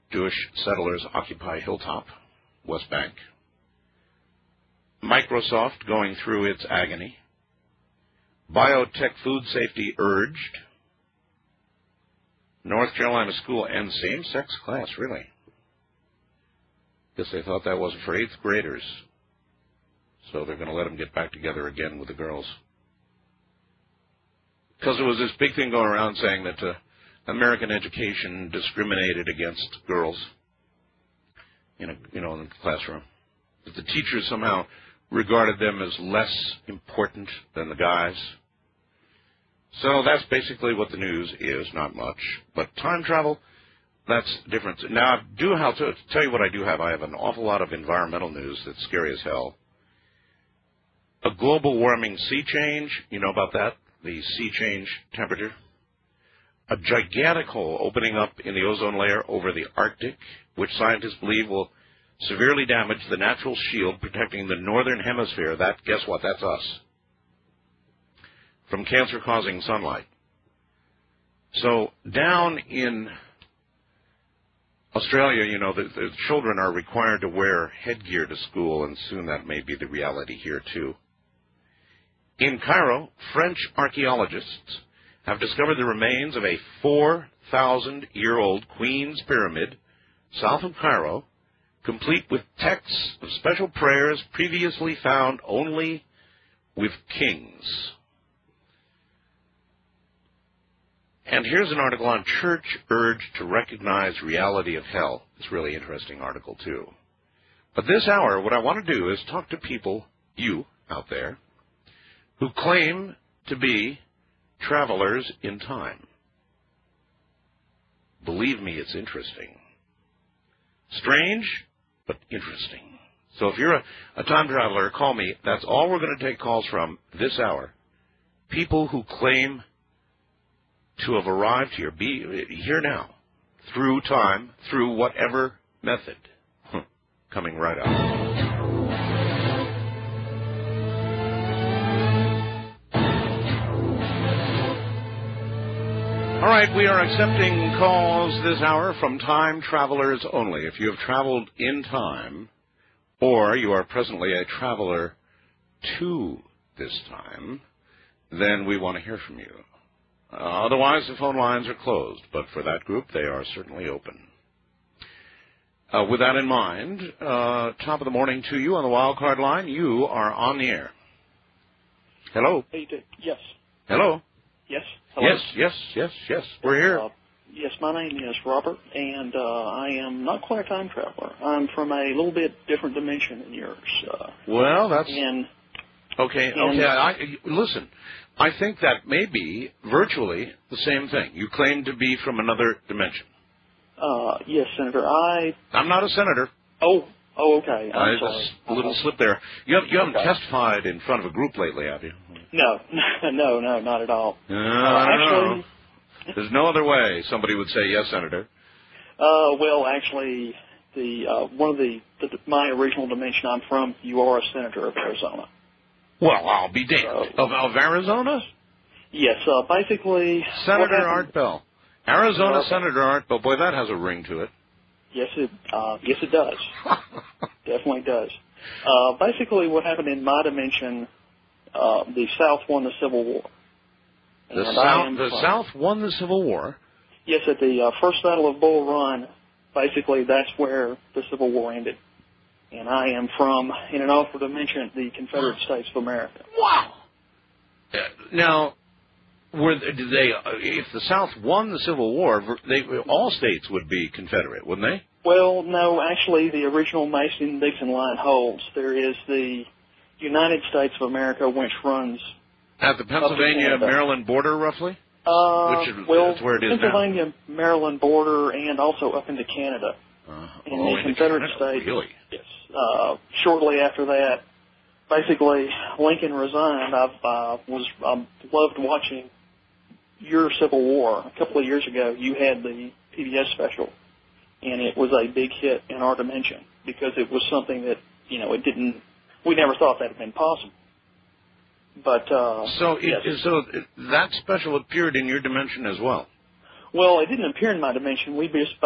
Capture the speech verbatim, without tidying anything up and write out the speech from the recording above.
Jewish settlers occupy Hilltop, West Bank. Microsoft going through its agony. Biotech food safety urged. North Carolina school ends same-sex class, really? Guess they thought that wasn't for eighth graders. So they're going to let them get back together again with the girls. Because there was this big thing going around saying that uh, American education discriminated against girls in a, you know, in the classroom. That the teachers somehow regarded them as less important than the guys. So that's basically what the news is, not much. But time travel, that's different. Now, I do have to tell you what I do have. I have an awful lot of environmental news that's scary as hell. A global warming sea change, you know about that? The sea change temperature. A gigantic hole opening up in the ozone layer over the Arctic, which scientists believe will severely damage the natural shield protecting the northern hemisphere. That, guess what? That's us. From cancer-causing sunlight. So down in Australia, you know, the, the children are required to wear headgear to school, and soon that may be the reality here, too. In Cairo, French archaeologists have discovered the remains of a four thousand year old Queen's Pyramid south of Cairo, complete with texts of special prayers previously found only with kings. And here's an article on church urged to recognize reality of hell. It's a really interesting article, too. But this hour, what I want to do is talk to people, you out there, who claim to be travelers in time. Believe me, it's interesting. Strange, but interesting. So if you're a, a time traveler, call me. That's all we're going to take calls from this hour. People who claim to have arrived here, be here now, through time, through whatever method. Coming right up. All right, we are accepting calls this hour from time travelers only. If you have traveled in time, or you are presently a traveler to this time, then we want to hear from you. Uh, otherwise, the phone lines are closed, but for that group, they are certainly open. Uh, with that in mind, uh, top of the morning to you on the wild card line. You are on the air. Hello? Hey, Dick. Yes. Hello? Yes. Hello? Yes, yes, yes, yes. We're here. Uh, yes, my name is Robert, and uh, I am not quite a time traveler. I'm from a little bit different dimension than yours. Uh, well, that's... and, okay, and, okay. I, listen, I think that may be virtually the same thing. You claim to be from another dimension. Uh, yes, Senator. I... I'm not a senator. Oh, oh, okay. I'm I, sorry. A little uh-huh. slip there. You, have, you haven't okay. testified in front of a group lately, have you? No, no, no, not at all. Uh, uh, I don't actually, know. There's no other way somebody would say yes, Senator. Uh, well, actually, the uh, one of the, the my original dimension I'm from, you are a senator of Arizona. Well, I'll be damned. So, of, of Arizona? Yes, uh, basically... Senator Art Bell. Arizona uh, Senator Art Bell. Boy, that has a ring to it. Yes, it uh, yes it does. Definitely does. Uh, basically, what happened in my dimension, uh, the South won the Civil War. The, South, the from, South won the Civil War? Yes, at the uh, First Battle of Bull Run, basically that's where the Civil War ended. And I am from, in an awful dimension, the Confederate States of America. Wow! Uh, now, were did they? Uh, if the South won the Civil War, they, all states would be Confederate, wouldn't they? Well, no. Actually, the original Mason-Dixon line holds. There is the United States of America, which runs at the Pennsylvania-Maryland border, roughly. Uh, which is, well, that's where it is Pennsylvania, now. Maryland border, and also up into Canada. Uh, in oh, the Confederate States. Really? Yes. Uh, shortly after that, basically, Lincoln resigned. I uh, was I loved watching your Civil War. A couple of years ago, you had the P B S special, and it was a big hit in our dimension because it was something that, you know, it didn't, we never thought that had been possible. But, uh, so, yes. it, so that special appeared in your dimension as well? Well, it didn't appear in my dimension. We just